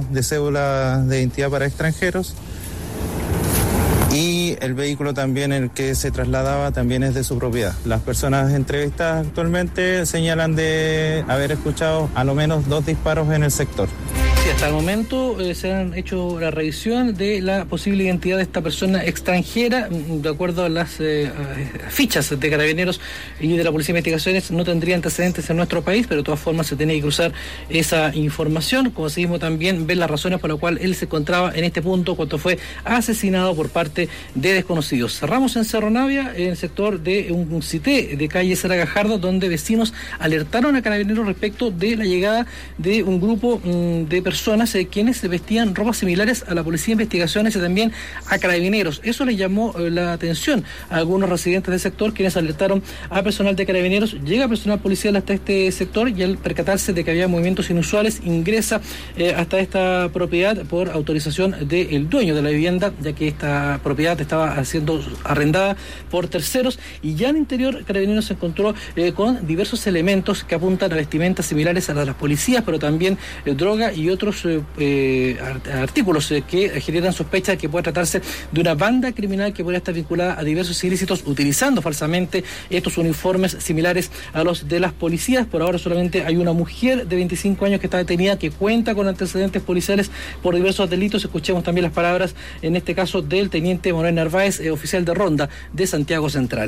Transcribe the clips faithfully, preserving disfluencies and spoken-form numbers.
de cédula de identidad para extranjeros. Y el vehículo también en el que se trasladaba también es de su propiedad. Las personas entrevistadas actualmente señalan de haber escuchado a lo menos dos disparos en el sector. Sí, hasta el momento eh, se han hecho la revisión de la posible identidad de esta persona extranjera. De acuerdo a las eh, fichas de Carabineros y de la Policía de Investigaciones, no tendría antecedentes en nuestro país, pero de todas formas se tiene que cruzar esa información. Como asimismo también ver las razones por las cuales él se encontraba en este punto cuando fue asesinado por parte de desconocidos. Cerramos en Cerro Navia, en el sector de un, un cité de calle Sara Gajardo, donde vecinos alertaron a Carabineros respecto de la llegada de un grupo mm, de personas personas eh, quienes vestían ropas similares a la Policía de Investigaciones y también a Carabineros. Eso les llamó eh, la atención a algunos residentes del sector, quienes alertaron a personal de Carabineros. Llega personal policial hasta este sector y al percatarse de que había movimientos inusuales ingresa eh, hasta esta propiedad por autorización del dueño de la vivienda, ya que esta propiedad estaba siendo arrendada por terceros, y ya en el interior Carabineros se encontró eh, con diversos elementos que apuntan a vestimentas similares a las de las policías, pero también eh, droga y otros Eh, artículos eh, que generan sospecha de que puede tratarse de una banda criminal que podría estar vinculada a diversos ilícitos, utilizando falsamente estos uniformes similares a los de las policías. Por ahora solamente hay una mujer de veinticinco años que está detenida, que cuenta con antecedentes policiales por diversos delitos. Escuchemos también las palabras, en este caso, del teniente Manuel Narváez, eh, oficial de ronda de Santiago Central.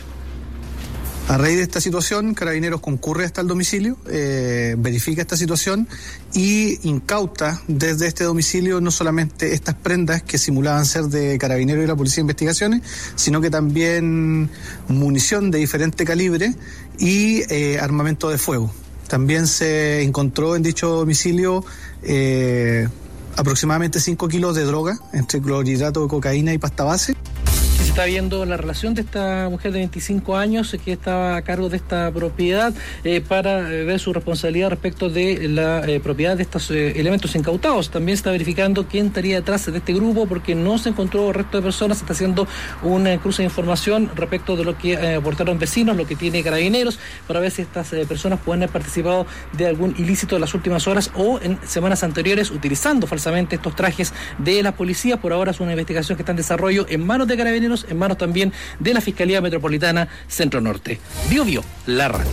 A raíz de esta situación, Carabineros concurre hasta el domicilio, eh, verifica esta situación y incauta desde este domicilio no solamente estas prendas que simulaban ser de Carabineros y la Policía de Investigaciones, sino que también munición de diferente calibre y eh, armamento de fuego. También se encontró en dicho domicilio eh, aproximadamente cinco kilos de droga, entre clorhidrato de cocaína y pasta base. Está viendo la relación de esta mujer de veinticinco años que estaba a cargo de esta propiedad eh, para eh, ver su responsabilidad respecto de la eh, propiedad de estos eh, elementos incautados. También se está verificando quién estaría detrás de este grupo, porque no se encontró el resto de personas. Se está haciendo un eh, cruce de información respecto de lo que eh, aportaron vecinos, lo que tiene Carabineros, para ver si estas eh, personas pueden haber participado de algún ilícito en las últimas horas o en semanas anteriores, utilizando falsamente estos trajes de la policía. Por ahora es una investigación que está en desarrollo en manos de Carabineros, en manos también de la Fiscalía Metropolitana Centro Norte. Bio Bio, la radio.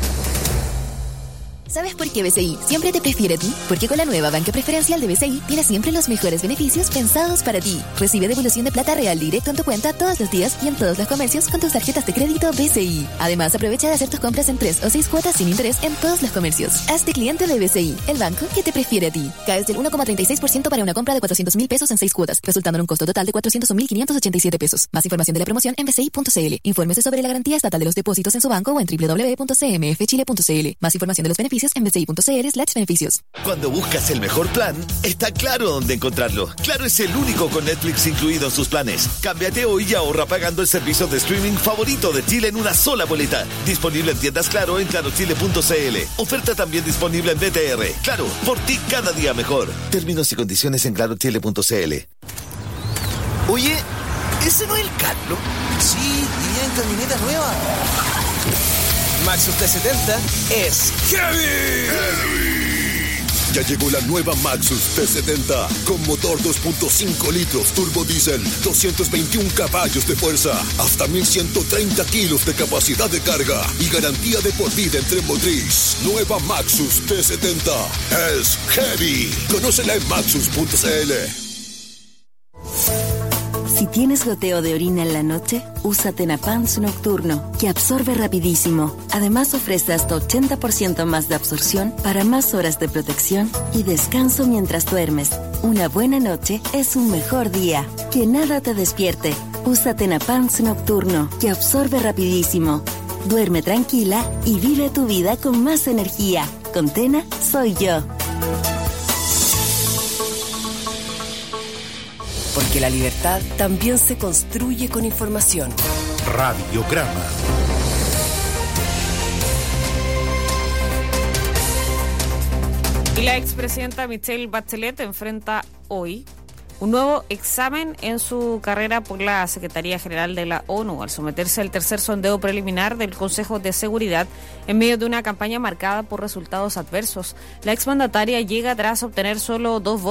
¿Sabes por qué B C I siempre te prefiere a ti? Porque con la nueva banca preferencial de B C I tienes siempre los mejores beneficios pensados para ti. Recibe devolución de plata real directo en tu cuenta todos los días y en todos los comercios con tus tarjetas de crédito B C I. Además, aprovecha de hacer tus compras en tres o seis cuotas sin interés en todos los comercios. Hazte cliente de B C I, el banco que te prefiere a ti. Caes del uno coma treinta y seis por ciento para una compra de cuatrocientos mil pesos en seis cuotas, resultando en un costo total de cuatrocientos un mil quinientos ochenta y siete pesos. Más información de la promoción en b c i punto c l. Infórmese sobre la garantía estatal de los depósitos en su banco o en doble u doble u doble u punto c m f chile punto c l. Más información de los beneficios en b c i punto c l slash beneficios. Cuando buscas el mejor plan, está claro dónde encontrarlo. Claro es el único con Netflix incluido en sus planes. Cámbiate hoy y ahorra pagando el servicio de streaming favorito de Chile en una sola boleta. Disponible en tiendas Claro en claro chile punto c l. Oferta también disponible en B T R. Claro, por ti cada día mejor. Términos y condiciones en claro chile punto c l. Oye, ¿ese no es el Carlos? Sí, iría en camioneta nueva. Maxus T setenta es heavy. heavy. Ya llegó la nueva Maxus T setenta con motor dos punto cinco litros turbo diésel, doscientos veintiún caballos de fuerza, hasta mil ciento treinta kilos de capacidad de carga y garantía de por vida en tren motriz. Nueva Maxus T setenta es heavy. Conócela en maxus punto c l. Si tienes goteo de orina en la noche, usa Tenapans Nocturno, que absorbe rapidísimo. Además ofrece hasta ochenta por ciento más de absorción para más horas de protección y descanso mientras duermes. Una buena noche es un mejor día. Que nada te despierte. Usa Tenapans Nocturno, que absorbe rapidísimo. Duerme tranquila y vive tu vida con más energía. Con Tena, soy yo. Porque la libertad también se construye con información. Radiograma. Y la expresidenta Michelle Bachelet enfrenta hoy un nuevo examen en su carrera por la Secretaría General de la ONU al someterse al tercer sondeo preliminar del Consejo de Seguridad en medio de una campaña marcada por resultados adversos. La exmandataria llega tras obtener solo dos votos